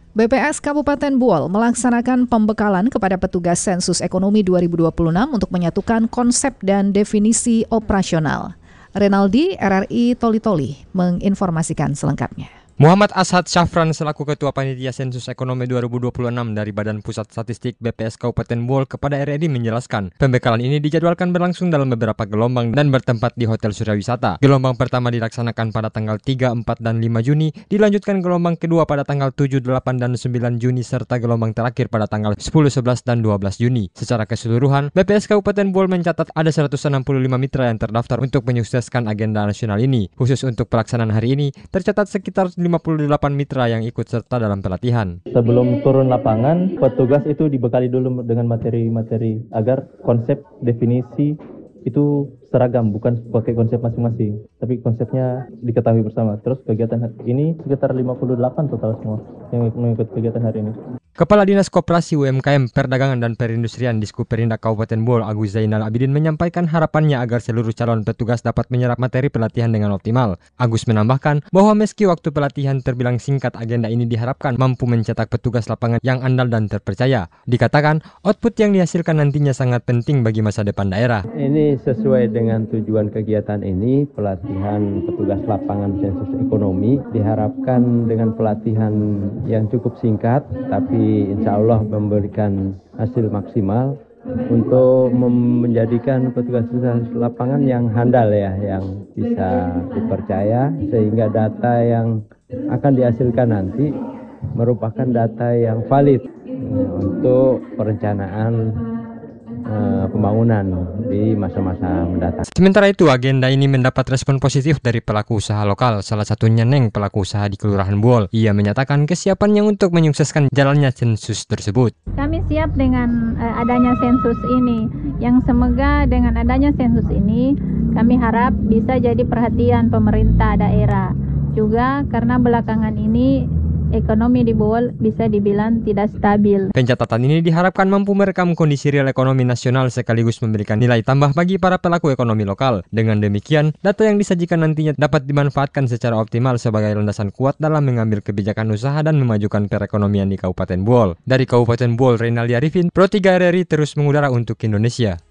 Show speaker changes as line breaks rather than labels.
BPS Kabupaten Buol melaksanakan pembekalan kepada petugas sensus ekonomi 2026 untuk menyatukan konsep dan definisi operasional. Renaldi, RRI Toli-Toli, menginformasikan selengkapnya.
Muhammad Ashad Syafran selaku Ketua Panitia Sensus Ekonomi 2026 dari Badan Pusat Statistik BPS Kabupaten Buol kepada RRI menjelaskan, pembekalan ini dijadwalkan berlangsung dalam beberapa gelombang dan bertempat di Hotel Surya Wisata. Gelombang pertama dilaksanakan pada tanggal 3, 4, dan 5 Juni, dilanjutkan gelombang kedua pada tanggal 7, 8, dan 9 Juni, serta gelombang terakhir pada tanggal 10, 11, dan 12 Juni. Secara keseluruhan, BPS Kabupaten Buol mencatat ada 165 mitra yang terdaftar untuk menyukseskan agenda nasional ini. Khusus untuk pelaksanaan hari ini, tercatat sekitar 58 mitra yang ikut serta dalam pelatihan.
Sebelum turun lapangan, petugas itu dibekali dulu dengan materi-materi agar konsep definisi itu seragam, bukan pakai konsep masing-masing, tapi konsepnya diketahui bersama. Terus kegiatan ini sekitar 58 total semua yang mengikuti kegiatan hari ini.
Kepala Dinas Koperasi UMKM, Perdagangan dan Perindustrian Diskuperindak Kabupaten Buol, Agus Zainal Abidin menyampaikan harapannya agar seluruh calon petugas dapat menyerap materi pelatihan dengan optimal. Agus menambahkan bahwa meski waktu pelatihan terbilang singkat, agenda ini diharapkan mampu mencetak petugas lapangan yang andal dan terpercaya. Dikatakan, output yang dihasilkan nantinya sangat penting bagi masa depan daerah.
Ini sesuai dengan tujuan kegiatan ini, pelatihan petugas lapangan sensus ekonomi diharapkan dengan pelatihan yang cukup singkat, tapi insya Allah memberikan hasil maksimal untuk menjadikan petugas lapangan yang handal ya, yang bisa dipercaya, sehingga data yang akan dihasilkan nanti merupakan data yang valid untuk perencanaan pembangunan di masa-masa mendatang.
Sementara itu, agenda ini mendapat respon positif dari pelaku usaha lokal, salah satunya Neng, pelaku usaha di Kelurahan Buol. Ia menyatakan kesiapannya untuk menyukseskan jalannya sensus tersebut.
Kami siap dengan adanya sensus ini, yang semoga dengan adanya sensus ini kami harap bisa jadi perhatian pemerintah daerah. Juga karena belakangan ini ekonomi di Buol bisa dibilang tidak stabil.
Pencatatan ini diharapkan mampu merekam kondisi real ekonomi nasional sekaligus memberikan nilai tambah bagi para pelaku ekonomi lokal. Dengan demikian, data yang disajikan nantinya dapat dimanfaatkan secara optimal sebagai landasan kuat dalam mengambil kebijakan usaha dan memajukan perekonomian di Kabupaten Buol. Dari Kabupaten Buol, Renaldi Arifin, Pro 3 RRI terus mengudara untuk Indonesia.